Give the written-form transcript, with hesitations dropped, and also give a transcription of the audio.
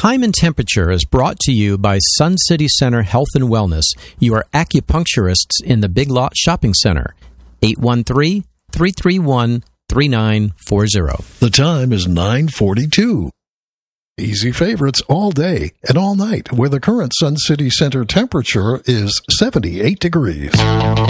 Time and Temperature is brought to you by Sun City Center Health and Wellness, your acupuncturists in the Big Lot Shopping Center. 813-331-3940. The time is 9:42. Easy favorites all day and all night, where the current Sun City Center temperature is 78 degrees.